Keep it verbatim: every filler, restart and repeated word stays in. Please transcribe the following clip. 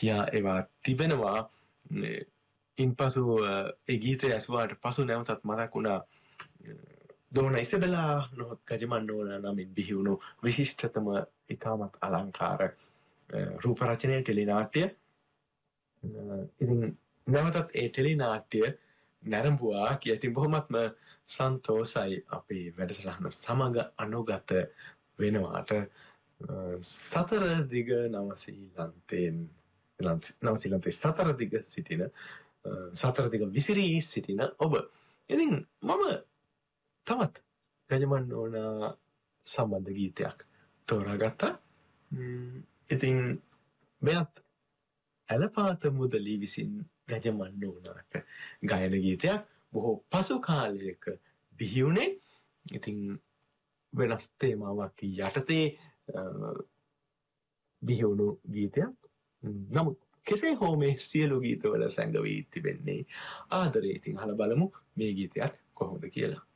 කියා ඒවා තිබෙනවා. ඉන්පසු ඒ ගීතය ඇසුවාට පසු නැවතත් මතක් වුණා දෝන ඉසබෙලා නොහොත් ගජමන් නෝනා නමින් බිහි වුණු විශිෂ්ටතම ඉතාමත් අලංකාර රූප රචනය ටෙලිනාට්‍ය. ඉතින් නැවතත් ඒ ටෙලිනාට්‍ය නැරඹුවා කිය. ඉතින් බොහොමත්ම සන්තෝෂයි අපේ වැඩසටහන සමග අනුගත වෙනවාට. සතර දිග නවසීලන්තයෙන් නවසීලන්තේ සතර දිග සිටින සතර දිග විසිරී සිටින ඔබ. ඉතින් මම තවත් ගජමන් නෝනා සම්බන්ධ ගීතයක් තෝරාගත්තා. ඉතින් මෙයත් ඇලපාත මුදලි විසින් ගජමන් නෝනාට ගායන ගීතයක්. බොහෝ පසු කාලයක බිහි වුණේ. ඉතින් වෙනස් තේමාවක් යටතේ බිහි වුණු ගීතයක්. නමුත් කෙසේ හෝ මේ සියලු ගීතවල සැඟවී තිබෙන්නේ ආදරේ. ඉතින් අහලා බලමු මේ ගීතයත් කොහොමද කියලා.